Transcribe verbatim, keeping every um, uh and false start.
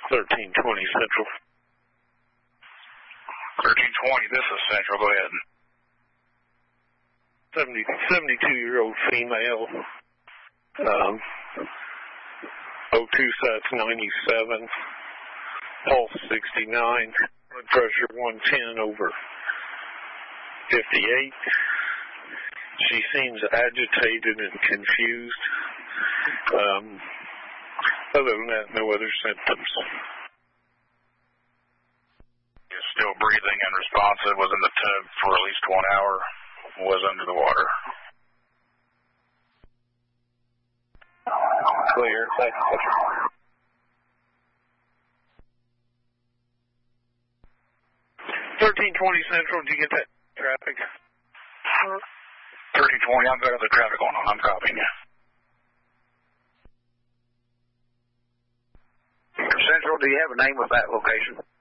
thirteen twenty Central. thirteen twenty, this is Central. Go ahead. seventy, seventy-two-year-old female. Um, O two sats ninety-seven. Pulse sixty-nine. Blood pressure one ten over fifty-eight. She seems agitated and confused. Um, other than that, no other symptoms. Is still breathing and responsive, was in the tub for at least one hour, was under the water. Clear. Thank you. thirteen twenty Central, did you get that traffic? thirteen twenty, I've got other traffic going on. I'm copying you. Central, do you have a name of that location?